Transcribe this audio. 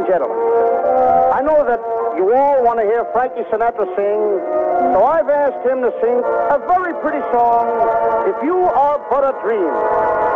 gentlemen, I know that you all want to hear Frankie Sinatra sing, so I've asked him to sing a very pretty song, If You Are But a Dream.